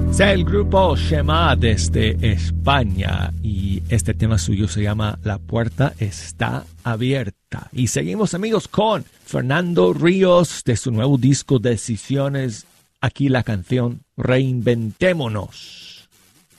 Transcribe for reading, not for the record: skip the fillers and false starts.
Es el grupo Shema desde España y este tema suyo se llama La puerta está abierta. Y seguimos, amigos, con Fernando Ríos de su nuevo disco Decisiones. Aquí la canción Reinventémonos.